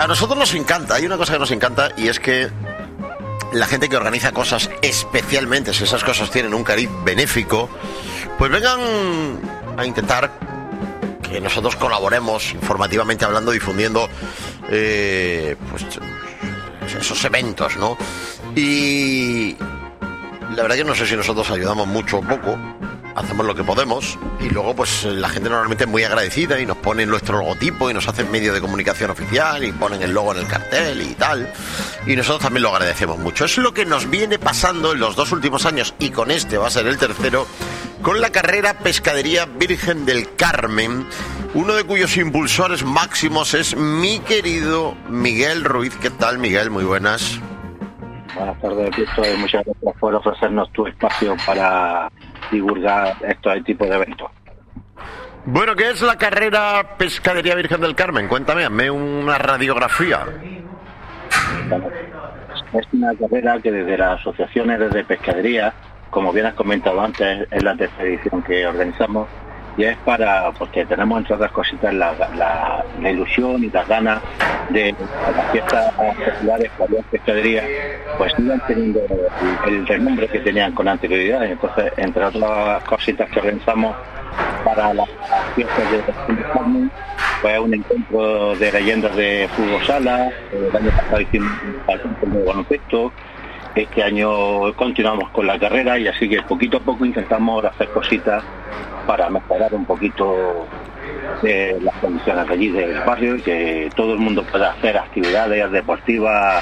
a nosotros nos encanta, hay una cosa que nos encanta y es que la gente que organiza cosas, especialmente si esas cosas tienen un cariz benéfico, pues vengan a intentar que nosotros colaboremos informativamente hablando, difundiendo pues esos eventos, ¿no? Y la verdad que no sé si nosotros ayudamos mucho o poco, hacemos lo que podemos y luego pues la gente normalmente es muy agradecida y nos ponen nuestro logotipo y nos hacen medio de comunicación oficial y ponen el logo en el cartel y tal, y nosotros también lo agradecemos mucho. Es lo que nos viene pasando en los 2 últimos años y con este va a ser el tercero, con la carrera Pescadería Virgen del Carmen, uno de cuyos impulsores máximos es mi querido Miguel Ruiz. ¿Qué tal, Miguel? Muy buenas. Buenas tardes, Víctor, y muchas gracias por ofrecernos tu espacio para divulgar estos tipos de eventos. Bueno, ¿qué es la carrera Pescadería Virgen del Carmen? Cuéntame, hazme una radiografía. Bueno, es una carrera que desde las asociaciones de pescadería, como bien has comentado antes, es la tercera edición que organizamos, y es porque tenemos entre otras cositas la ilusión y las ganas de las fiestas populares para las pescaderías pues sigan teniendo el renombre que tenían con anterioridad. Entonces, entre otras cositas que organizamos para las fiestas de Carmen, pues un encuentro de leyendas de fútbol sala. El año pasado hicimos un de baloncesto. Este año continuamos con la carrera y así que poquito a poco intentamos hacer cositas para mejorar un poquito las condiciones de allí del barrio y que todo el mundo pueda hacer actividades deportivas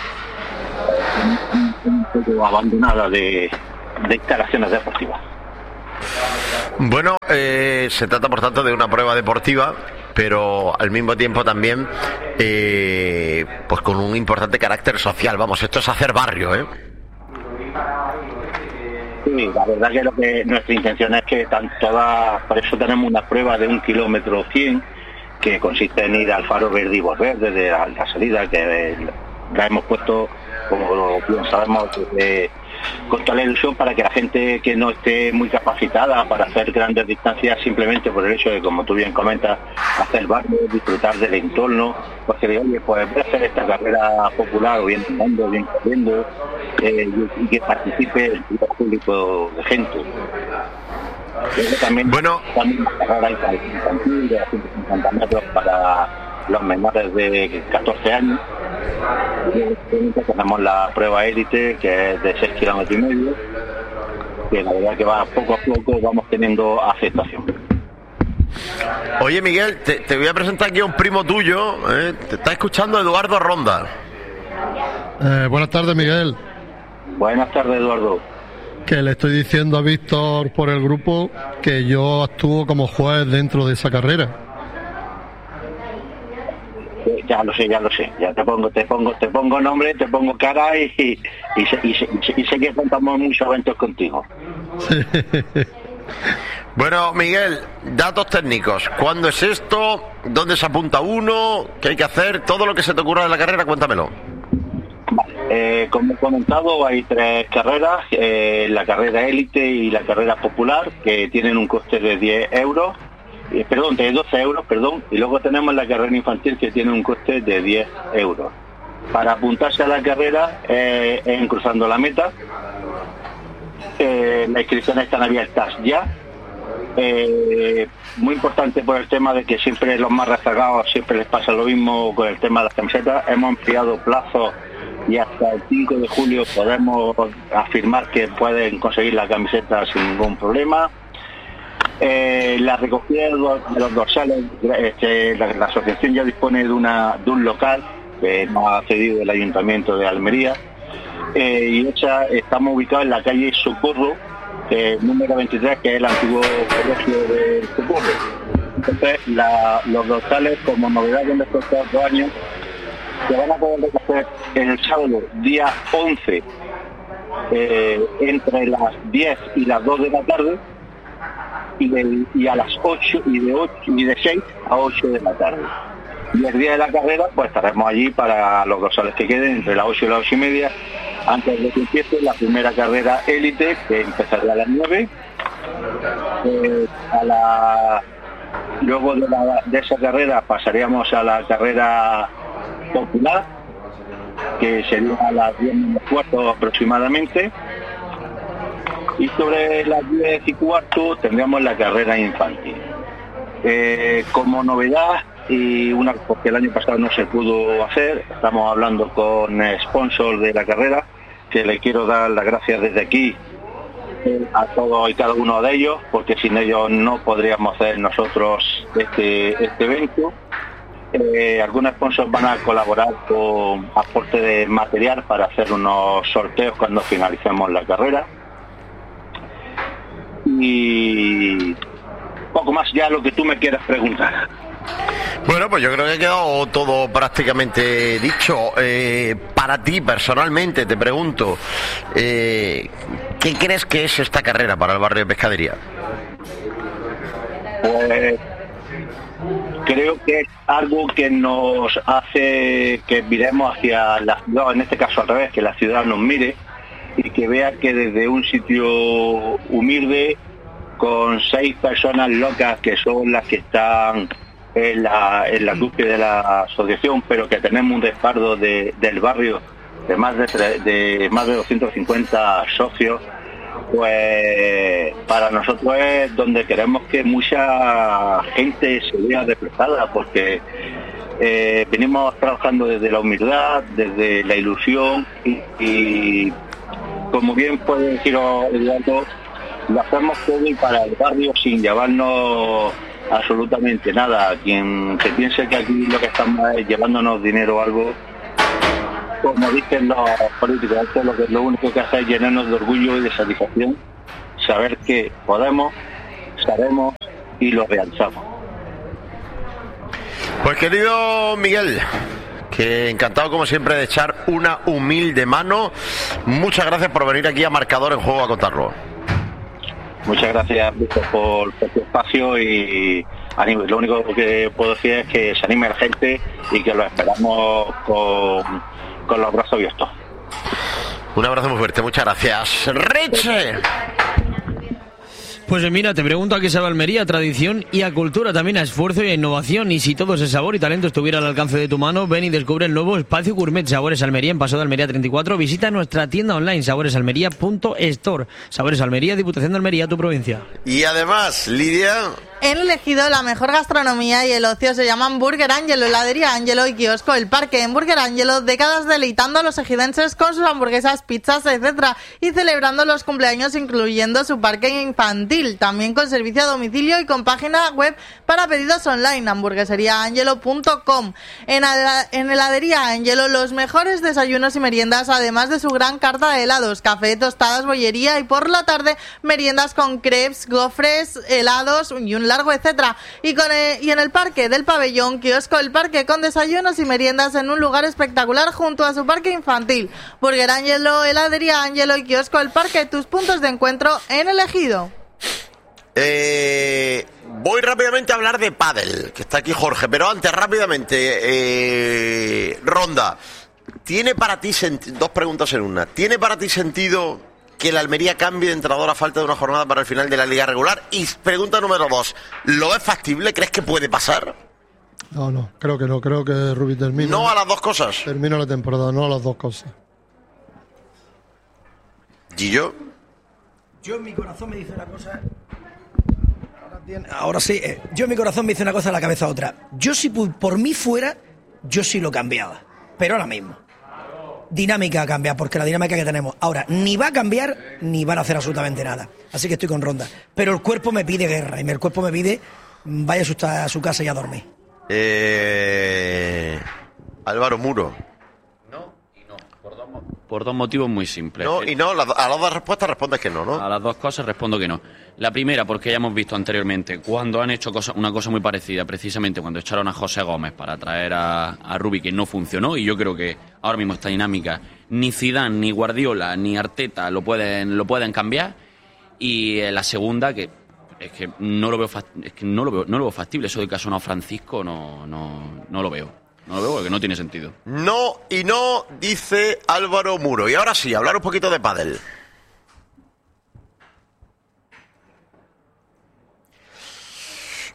un poco abandonadas de instalaciones deportivas. Bueno, se trata por tanto de una prueba deportiva, pero al mismo tiempo también pues con un importante carácter social. Vamos, esto es hacer barrio, ¿eh? Sí, la verdad que nuestra intención es que por eso tenemos una prueba de 1 kilómetro 100, que consiste en ir al faro verde y volver desde la salida, que la hemos puesto, como bien sabemos, con toda la ilusión para que la gente que no esté muy capacitada para hacer grandes distancias, simplemente por el hecho de, como tú bien comentas, hacer barrio, disfrutar del entorno, porque de oye, pues voy a hacer esta carrera popular, o bien andando, bien corriendo, y que participe el público de gente. También, bueno, también una carrera infantil de 150 metros para los menores de 14 años. Tenemos la prueba élite, que es de 6,5 kilómetros, que la verdad que va poco a poco, vamos teniendo aceptación. Oye, Miguel, te voy a presentar aquí a un primo tuyo, te está escuchando Eduardo Ronda. Buenas tardes, Miguel. Buenas tardes, Eduardo. Que le estoy diciendo a Víctor por el grupo que yo actúo como juez dentro de esa carrera. Ya lo sé, ya te pongo nombre, te pongo cara y sé que contamos muchos eventos contigo. Bueno, Miguel, datos técnicos. ¿Cuándo es esto? ¿Dónde se apunta uno? ¿Qué hay que hacer? Todo lo que se te ocurra de la carrera, cuéntamelo. Como he comentado, hay 3 carreras, la carrera élite y la carrera popular, que tienen un coste de 10 euros. De 12 euros, y luego tenemos la carrera infantil, que tiene un coste de 10 euros. Para apuntarse a la carrera en Cruzando la Meta, las inscripciones están abiertas ya. Muy importante por el tema de que siempre los más rezagados siempre les pasa lo mismo con el tema de las camisetas. Hemos ampliado plazos y hasta el 5 de julio podemos afirmar que pueden conseguir la camiseta sin ningún problema. La recogida de los dorsales, la asociación ya dispone de un local que nos ha cedido el Ayuntamiento de Almería, y estamos ubicados en la calle Socorro, número 23, que es el antiguo colegio de Socorro. Entonces, los dorsales, como novedad en estos 2 años, se van a poder recoger el sábado día 11 entre las 10 y las 2 de la tarde, y a las 8 y de 6 a 8 de la tarde. Y el día de la carrera pues estaremos allí para los dorsales que queden entre las 8 y las 8 y media, antes de que empiece la primera carrera élite, que empezará a las 9. Luego de esa carrera pasaríamos a la carrera popular, que sería a las 10:15 aproximadamente. Y sobre las 10:15 tendríamos la carrera infantil. Como novedad, porque el año pasado no se pudo hacer, estamos hablando con sponsors de la carrera, que le quiero dar las gracias desde aquí a todos y cada uno de ellos, porque sin ellos no podríamos hacer nosotros este evento. Algunos sponsors van a colaborar con aporte de material para hacer unos sorteos cuando finalicemos la carrera. Y poco más ya lo que tú me quieras preguntar. Bueno, pues yo creo que ha quedado todo prácticamente dicho. Para ti, personalmente, te pregunto, ¿qué crees que es esta carrera para el barrio de Pescadería? Pues creo que es algo que nos hace que miremos hacia la ciudad, en este caso al revés, que la ciudad nos mire y que vea que desde un sitio humilde, con 6 personas locas que son las que están en la cúspide de la asociación, pero que tenemos un respaldo del barrio de más de 250 socios, pues para nosotros es donde queremos que mucha gente se vea reflejada, porque venimos trabajando desde la humildad, desde la ilusión y como bien puede decir Eduardo, lo hacemos todo y para el barrio sin llevarnos absolutamente nada. Quien se piense que aquí lo que estamos es llevándonos dinero o algo, como dicen los políticos, esto es lo único que hace es llenarnos de orgullo y de satisfacción, saber que podemos, sabemos y lo realizamos. Pues querido Miguel, que encantado como siempre de echar una humilde mano. Muchas gracias por venir aquí a Marcador en Juego a contarlo. Muchas gracias, Víctor, por tu espacio y lo único que puedo decir es que se anime la gente y que lo esperamos con los brazos abiertos. Un abrazo muy fuerte, muchas gracias. ¡Riche! Pues mira, te pregunto a qué sabe Almería, tradición y a cultura, también a esfuerzo y a innovación. Y si todo ese sabor y talento estuviera al alcance de tu mano, ven y descubre el nuevo espacio gourmet Sabores Almería en Paso de Almería 34. Visita nuestra tienda online saboresalmería.store. Sabores Almería, Diputación de Almería, tu provincia. Y además, Lidia, han elegido la mejor gastronomía y el ocio. Se llaman Burger Angelo, heladería Angelo y kiosco El Parque. En Burger Angelo, décadas deleitando a los ejidenses con sus hamburguesas, pizzas, etcétera, y celebrando los cumpleaños incluyendo su parque infantil, también con servicio a domicilio y con página web para pedidos online, hamburgueseriaangelo.com. En heladería Angelo, los mejores desayunos y meriendas, además de su gran carta de helados, café, tostadas, bollería y por la tarde meriendas con crepes, gofres, helados y un largo etcétera. Y en el Parque del Pabellón, kiosco El Parque con desayunos y meriendas en un lugar espectacular junto a su parque infantil. Burger Angelo, heladería Angelo y kiosco El Parque, tus puntos de encuentro en el Ejido. Voy rápidamente a hablar de pádel, que está aquí Jorge, pero antes rápidamente, Ronda, ¿tiene para ti dos preguntas en una? ¿Tiene para ti sentido que la Almería cambie de entrenador a falta de una jornada para el final de la liga regular? Y pregunta número 2, ¿lo ves factible? ¿Crees que puede pasar? No, creo que no. Creo que Rubí termina. ¿No a las dos cosas? Termina la temporada, no a las dos cosas. ¿Gillo? Yo en mi corazón me dice una cosa. Ahora sí, yo en mi corazón me dice una cosa, en la cabeza otra. Yo si por mí fuera, yo sí lo cambiaba. Pero ahora mismo. Dinámica a cambiar, porque la dinámica que tenemos ahora ni va a cambiar ni van a hacer absolutamente nada. Así que estoy con Ronda. Pero el cuerpo me pide guerra y el cuerpo me pide vaya a su casa y a dormir. Álvaro Muro. No y no. Por dos motivos muy simples. No y no, a las dos respuestas respondes que no, ¿no? A las dos cosas respondo que no. La primera, porque ya hemos visto anteriormente, cuando han hecho una cosa muy parecida, precisamente cuando echaron a José Gómez para traer a Rubi, que no funcionó, y yo creo que ahora mismo esta dinámica ni Zidane, ni Guardiola, ni Arteta lo pueden cambiar. Y la segunda, que es que no lo veo factible, eso de que ha sonado Francisco, no lo veo. No lo veo porque no tiene sentido. No y no, dice Álvaro Muro. Y ahora sí, hablar un poquito de pádel.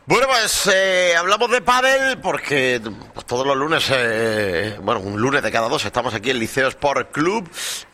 Bueno, pues hablamos de pádel porque pues, todos los lunes, un lunes de cada 2 estamos aquí en Liceo Sport Club,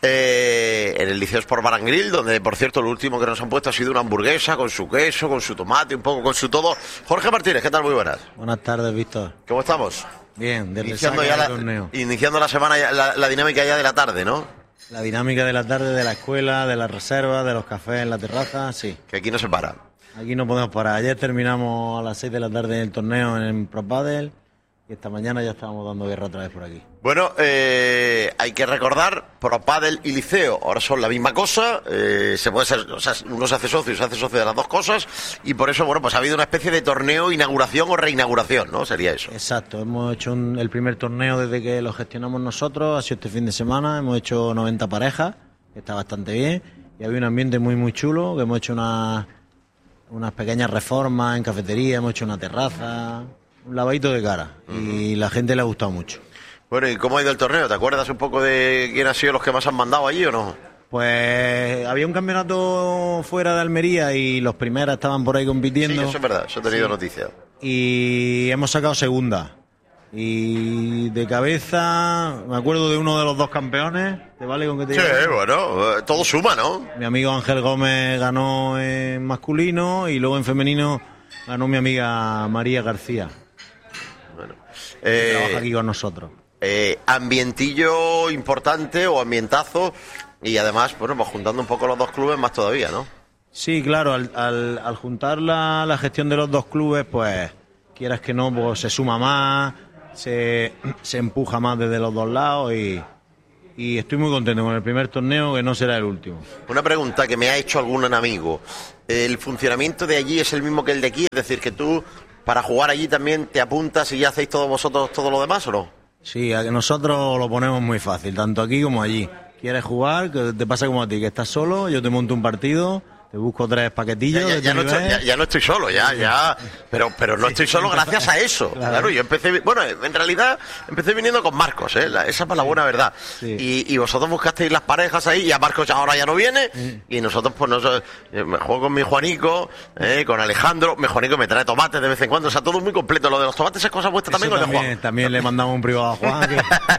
en el Liceo Sport Bar & Grill, donde, por cierto, lo último que nos han puesto ha sido una hamburguesa con su queso, con su tomate, un poco con su todo. Jorge Martínez, ¿qué tal? Muy buenas. Buenas tardes, Víctor. ¿Cómo estamos? Bien, desde iniciando la semana, la dinámica ya de la tarde, ¿no? La dinámica de la tarde, de la escuela, de las reservas, de los cafés en la terraza, sí. Que aquí no se para. Aquí no podemos parar. Ayer terminamos a las 6 de la tarde el torneo en Pro Padel y esta mañana ya estábamos dando guerra otra vez por aquí. Bueno, hay que recordar, Pro Padel y Liceo ahora son la misma cosa, se puede ser, o sea, uno se hace socio de las dos cosas y por eso, bueno, pues ha habido una especie de torneo, inauguración o reinauguración, ¿no? Sería eso. Exacto, hemos hecho el primer torneo desde que lo gestionamos nosotros, ha sido este fin de semana, hemos hecho 90 parejas, que está bastante bien, y había un ambiente muy muy chulo, que hemos hecho unas pequeñas reformas en cafetería, hemos hecho una terraza, un lavadito de cara, y la gente le ha gustado mucho. Bueno, ¿y cómo ha ido el torneo? ¿Te acuerdas un poco de quién ha sido los que más han mandado allí o no? Pues había un campeonato fuera de Almería y los primeros estaban por ahí compitiendo. Sí, eso es verdad, eso he tenido noticias. Y hemos sacado segunda. Y de cabeza, me acuerdo de uno de los dos campeones. ¿Te vale con que te diga? Sí, bueno, todo suma, ¿no? Mi amigo Ángel Gómez ganó en masculino y luego en femenino ganó mi amiga María García. Bueno, que trabaja aquí con nosotros. Ambientillo importante o ambientazo y además, bueno, pues juntando un poco los dos clubes más todavía, ¿no? Sí, claro, al juntar la gestión de los dos clubes, pues quieras que no, pues se suma más, se empuja más desde los dos lados y estoy muy contento con el primer torneo, que no será el último. Una pregunta que me ha hecho algún amigo, ¿el funcionamiento de allí es el mismo que el de aquí? Es decir, que tú para jugar allí también te apuntas y ya hacéis todos vosotros todo lo demás, ¿o no? Sí, nosotros lo ponemos muy fácil, tanto aquí como allí. ¿Quieres jugar? Que te pasa como a ti, que estás solo, yo te monto un partido, te busco 3 paquetillos. Ya no estoy solo, pero no estoy solo gracias a eso. Claro, yo empecé, bueno, en realidad empecé viniendo con Marcos, esa es la buena verdad. Sí. Y vosotros buscasteis las parejas ahí, y a Marcos ahora ya no viene, y nosotros pues me juego con mi Juanico, con Alejandro, mi Juanico me trae tomates de vez en cuando, o sea, todo muy completo. Lo de los tomates es cosa vuestra también, o de Juan. También le mandamos un privado a Juan.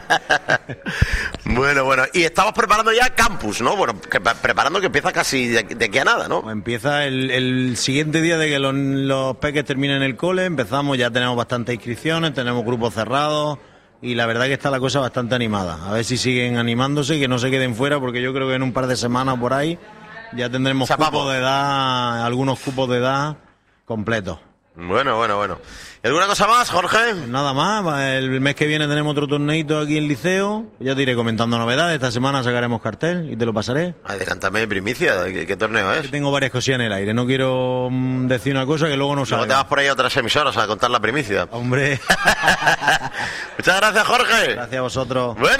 Bueno, y estamos preparando ya campus, ¿no? Bueno, preparando que empieza casi de aquí a nada, ¿no? Pues empieza el siguiente día de que los peques terminen el cole, empezamos, ya tenemos bastantes inscripciones, tenemos grupos cerrados y la verdad que está la cosa bastante animada. A ver si siguen animándose y que no se queden fuera, porque yo creo que en un par de semanas por ahí ya tendremos cupos de edad, algunos cupos de edad completos. Bueno. ¿Y alguna cosa más, Jorge? Pues nada más, el mes que viene tenemos otro torneito aquí en Liceo, ya te iré comentando novedades, esta semana sacaremos cartel y te lo pasaré. Adelántame primicia, ¿qué torneo es? Tengo varias cosillas en el aire, no quiero decir una cosa que luego no sabes. Luego te vas por ahí a otras emisoras a contar la primicia. Hombre. Muchas gracias, Jorge. Gracias a vosotros. Bueno,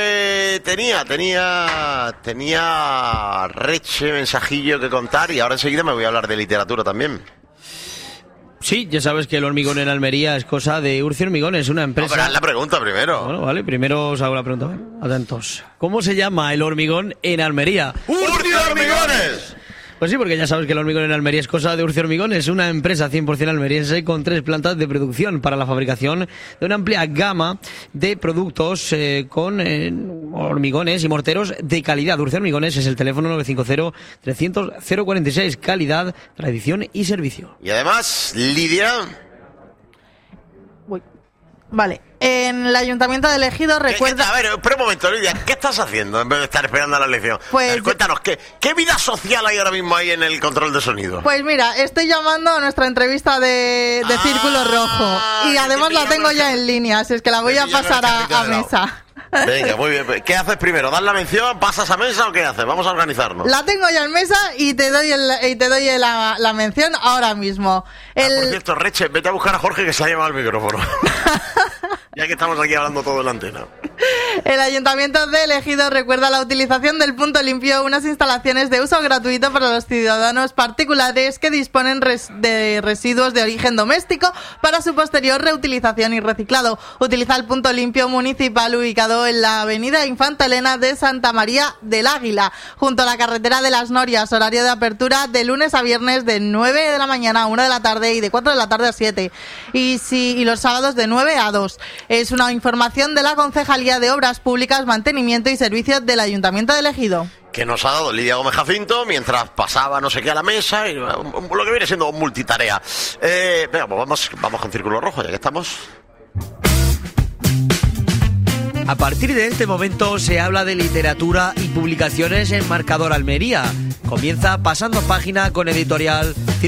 tenía reche mensajillo que contar y ahora enseguida me voy a hablar de literatura también. Sí, ya sabes que el hormigón en Almería es cosa de Urcio Hormigones, una empresa... No, pero haz la pregunta primero. Bueno, vale, primero os hago la pregunta. Atentos. ¿Cómo se llama el hormigón en Almería? ¡Urcio Hormigones! Pues sí, porque ya sabes que el hormigón en Almería es cosa de Urcio Hormigones, una empresa 100% almeriense con 3 plantas de producción para la fabricación de una amplia gama de productos con hormigones y morteros de calidad. Urcio Hormigones es el teléfono 950-300-046, calidad, tradición y servicio. Y además, Lidia... Vale, en el Ayuntamiento de Ejido recuerda... A ver, espera un momento, Lidia, ¿qué estás haciendo en vez de estar esperando a la elección? Pues... A ver, cuéntanos, ¿qué vida social hay ahora mismo ahí en el control de sonido? Pues mira, estoy llamando a nuestra entrevista de Círculo Rojo y además la tengo ya en línea, así es que la voy a pasar a mesa. Venga, muy bien. ¿Qué haces primero? ¿Das la mención? ¿Pasas a mesa o qué haces? Vamos a organizarnos. La tengo ya en mesa y te doy la mención ahora mismo. Por cierto, Reche, vete a buscar a Jorge que se ha llevado el micrófono. Ya que estamos aquí hablando todo en la antena. El Ayuntamiento de Ejido recuerda la utilización del punto limpio, unas instalaciones de uso gratuito para los ciudadanos particulares que disponen de residuos de origen doméstico para su posterior reutilización y reciclado. Utiliza el punto limpio municipal ubicado en la avenida Infanta Elena de Santa María del Águila, junto a la carretera de las Norias. Horario de apertura de lunes a viernes de 9 de la mañana a 1 de la tarde y de 4 de la tarde a 7. Y los sábados de 9 a 2. Es una información de la Concejalía de Obras Públicas, Mantenimiento y Servicios del Ayuntamiento de Ejido. Que nos ha dado Lidia Gómez Jacinto mientras pasaba no sé qué a la mesa, y lo que viene siendo multitarea. Venga, pues vamos con Círculo Rojo, ya que estamos. A partir de este momento se habla de literatura y publicaciones en Marcador Almería. Comienza Pasando Página con editorial